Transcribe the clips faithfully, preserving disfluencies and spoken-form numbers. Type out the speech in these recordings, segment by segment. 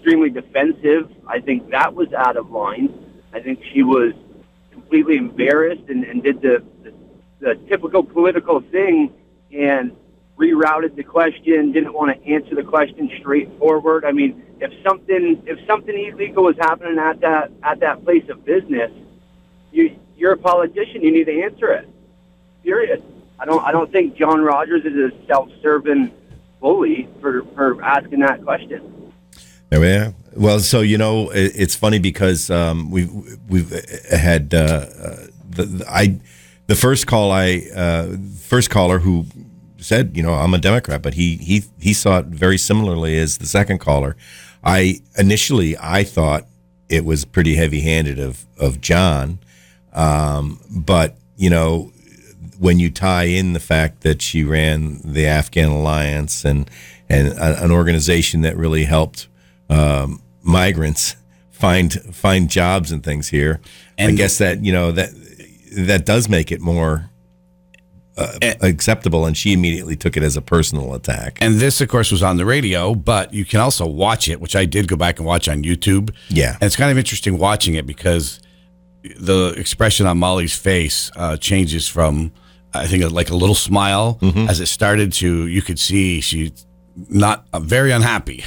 extremely defensive. I think that was out of line. I think she was completely embarrassed and, and did the, the, the typical political thing and rerouted the question, didn't want to answer the question straightforward. I mean, if something if something illegal was happening at that at that place of business, you you're a politician. You need to answer it. Period. I don't I don't think John Rogers is a self-serving bully for, for asking that question. Yeah. Well, so you know, it, it's funny because um, we've we've had uh, uh, the, the I the first call I uh, first caller who said, you know, I'm a Democrat, but he he he saw it very similarly as the second caller. I initially I thought it was pretty heavy-handed of of John, um, but you know, when you tie in the fact that she ran the Afghan Alliance and and a, an organization that really helped um, migrants find find jobs and things here, and I guess that you know that that does make it more Uh, and, acceptable, and she immediately took it as a personal attack. And this, of course, was on the radio, but you can also watch it, which I did go back and watch on YouTube. Yeah. And it's kind of interesting watching it because the expression on Molly's face uh, changes from, I think, like a little smile mm-hmm. as it started to, you could see she's not uh, very unhappy.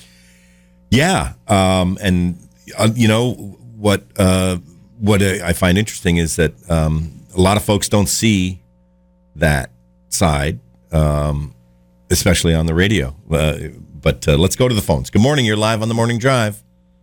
Yeah. Um, and, uh, you know, what, uh, what I find interesting is that um, a lot of folks don't see that side, um, especially on the radio. Uh, but uh, let's go to the phones. Good morning. You're live on the Morning Drive.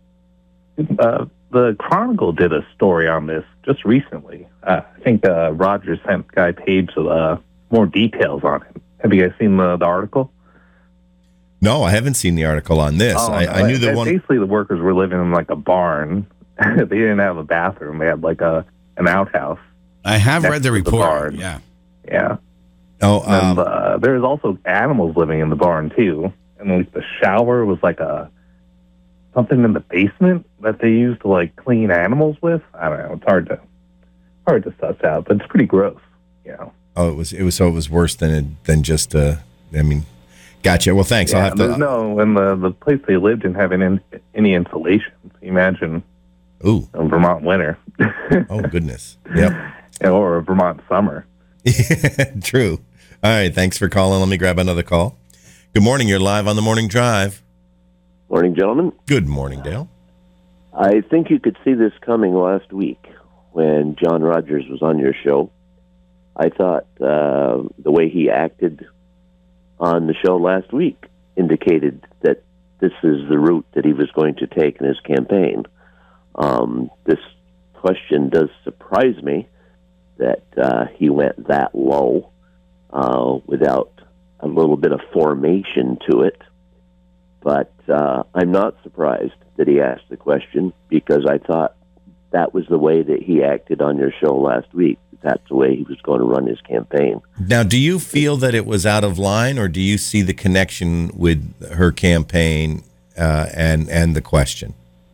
Uh, the Chronicle did a story on this just recently. Uh, I think uh, Rogers sent Guy Page uh, more details on it. Have you guys seen the, the article? No, I haven't seen the article on this. Oh, I, I knew the one. Basically, the workers were living in like a barn. They didn't have a bathroom. They had like a an outhouse. I have read the report. The yeah. Yeah. Oh, um, and uh, there's also animals living in the barn too, and like the shower was like a something in the basement that they used to like clean animals with. I don't know. It's hard to hard to suss out, but it's pretty gross. You know. Oh, it was it was so it was worse than it, than just. Uh, I mean, gotcha. Well, thanks. Yeah, I'll have to. There's no, and the the place they lived in having in, any insulation. Imagine. Ooh. A Vermont winter. Oh goodness. Yep. Or a Vermont summer. True. All right. Thanks for calling. Let me grab another call. Good morning. You're live on the Morning Drive. Morning, gentlemen. Good morning, Dale. I think you could see this coming last week when John Rogers was on your show. I thought uh, the way he acted on the show last week indicated that this is the route that he was going to take in his campaign. Um, this question does surprise me that uh, he went that low uh, without a little bit of formation to it. But uh, I'm not surprised that he asked the question because I thought that was the way that he acted on your show last week. That's the way he was going to run his campaign. Now, do you feel that it was out of line, or do you see the connection with her campaign uh, and and the question?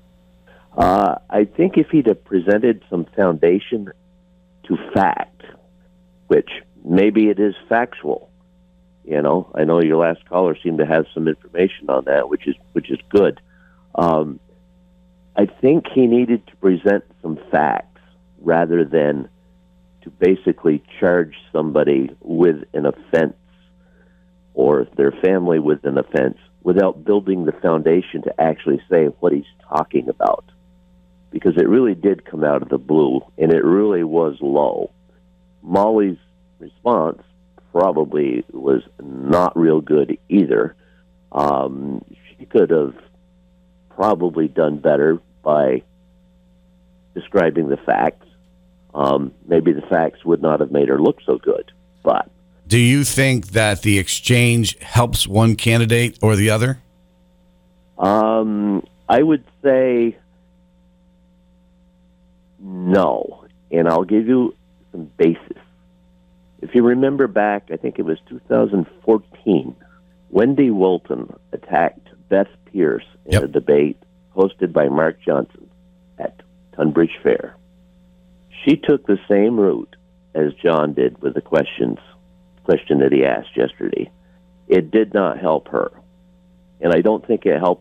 Uh, I think if he'd have presented some foundation to fact, which maybe it is factual, you know, I know your last caller seemed to have some information on that, which is which is good. Um, I think he needed to present some facts rather than to basically charge somebody with an offense or their family with an offense without building the foundation to actually say what he's talking about. Because it really did come out of the blue, and it really was low. Molly's response probably was not real good either. Um, she could have probably done better by describing the facts. Um, maybe the facts would not have made her look so good. But do you think that the exchange helps one candidate or the other? Um, I would say no, and I'll give you some basis. If you remember back, I think it was two thousand fourteen, Wendy Wilton attacked Beth Pierce in yep. a debate hosted by Mark Johnson at Tunbridge Fair. She took the same route as John did with the questions, question that he asked yesterday. It did not help her, and I don't think it helped